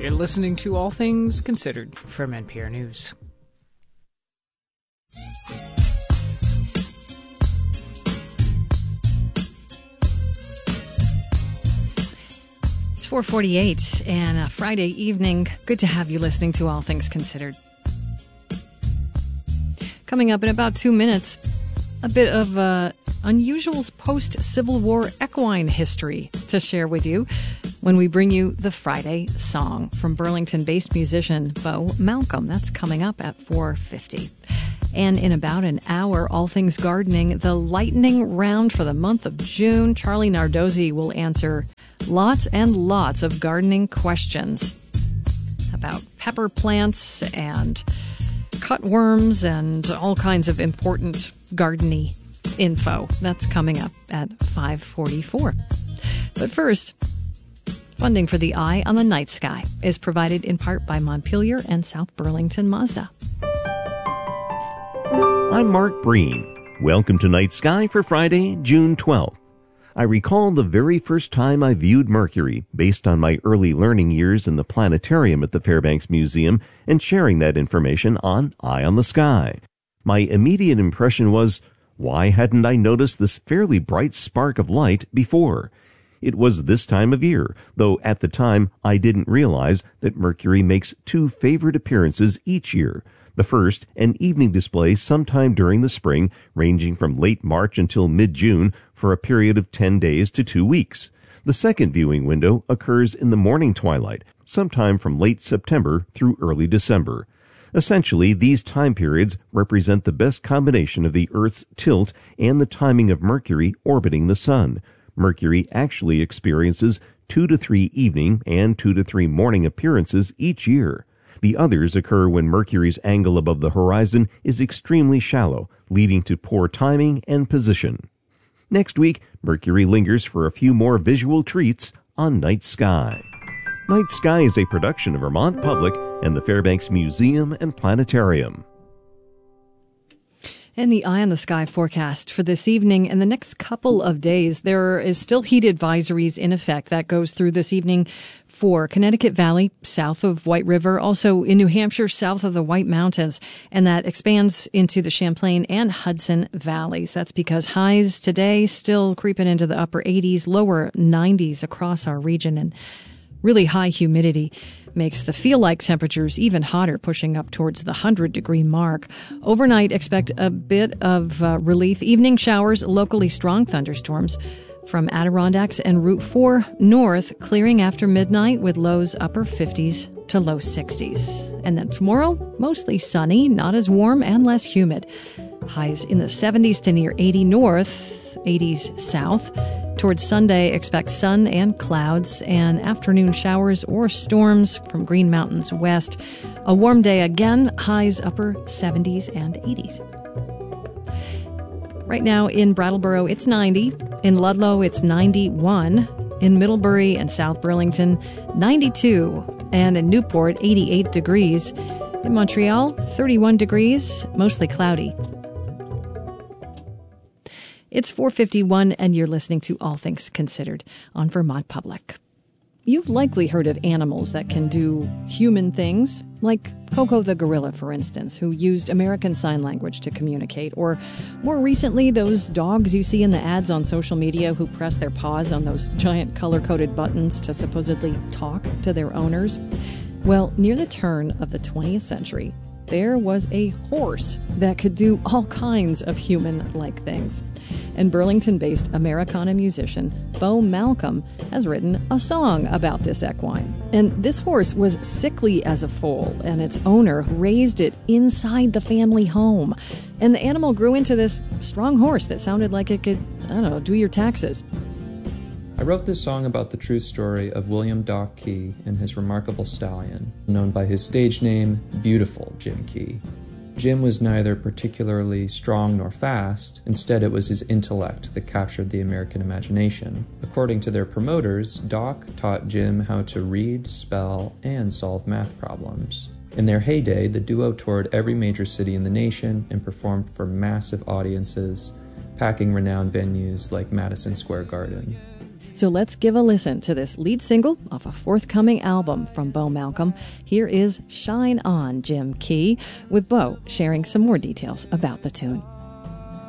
You're listening to All Things Considered from NPR News. It's 4:48 and a Friday evening. Good to have you listening to All Things Considered. Coming up in about 2 minutes, a bit of unusual post-Civil War equine history to share with you when we bring you the Friday Song from Burlington-based musician Bo Malcolm. That's coming up at 4:50. And in about an hour, All Things Gardening, the lightning round for the month of June. Charlie Nardozzi will answer lots and lots of gardening questions about pepper plants and cutworms and all kinds of important gardening info. That's coming up at 5:44. But first, funding for the Eye on the Night Sky is provided in part by Montpelier and South Burlington Mazda. I'm Mark Breen. Welcome to Night Sky for Friday, June 12th. I recall the very first time I viewed Mercury based on my early learning years in the planetarium at the Fairbanks Museum and sharing that information on Eye on the Sky. My immediate impression was, why hadn't I noticed this fairly bright spark of light before? It was this time of year, though at the time I didn't realize that Mercury makes two favorite appearances each year. The first, an evening display sometime during the spring, ranging from late March until mid-June for a period of 10 days to 2 weeks. The second viewing window occurs in the morning twilight, sometime from late September through early December. Essentially, these time periods represent the best combination of the Earth's tilt and the timing of Mercury orbiting the Sun. Mercury actually experiences 2 to 3 evening and 2 to 3 morning appearances each year. The others occur when Mercury's angle above the horizon is extremely shallow, leading to poor timing and position. Next week, Mercury lingers for a few more visual treats on Night Sky. Night Sky is a production of Vermont Public and the Fairbanks Museum and Planetarium. And the Eye on the Sky forecast for this evening and the next couple of days. There is still heat advisories in effect. That goes through this evening for Connecticut Valley, south of White River, also in New Hampshire, south of the White Mountains, and that expands into the Champlain and Hudson valleys. That's because highs today still creeping into the upper 80s, lower 90s across our region, and really high humidity makes the feel-like temperatures even hotter, pushing up towards the 100-degree mark. Overnight, expect a bit of relief. Evening showers, locally strong thunderstorms from Adirondacks and Route 4 north, clearing after midnight with lows upper 50s to low 60s. And then tomorrow, mostly sunny, not as warm and less humid. Highs in the 70s to near 80 north, 80s south. Towards Sunday, expect sun and clouds and afternoon showers or storms from Green Mountains west. A warm day again, highs upper 70s and 80s. Right now in Brattleboro, it's 90. In Ludlow, it's 91. In Middlebury and South Burlington, 92. And in Newport, 88 degrees. In Montreal, 31 degrees, mostly cloudy. It's 4:51, and you're listening to All Things Considered on Vermont Public. You've likely heard of animals that can do human things, like Coco the gorilla, for instance, who used American Sign Language to communicate, or more recently, those dogs you see in the ads on social media who press their paws on those giant color-coded buttons to supposedly talk to their owners. Well, near the turn of the 20th century, there was a horse that could do all kinds of human-like things. And Burlington-based Americana musician Bo Malcolm has written a song about this equine. And this horse was sickly as a foal, and its owner raised it inside the family home. And the animal grew into this strong horse that sounded like it could, do your taxes. I wrote this song about the true story of William Doc Key and his remarkable stallion, known by his stage name, Beautiful Jim Key. Jim was neither particularly strong nor fast. Instead, it was his intellect that captured the American imagination. According to their promoters, Doc taught Jim how to read, spell, and solve math problems. In their heyday, the duo toured every major city in the nation and performed for massive audiences, packing renowned venues like Madison Square Garden. So let's give a listen to this lead single off a forthcoming album from Bo Malcolm. Here is Shine On, Jim Key, with Bo sharing some more details about the tune.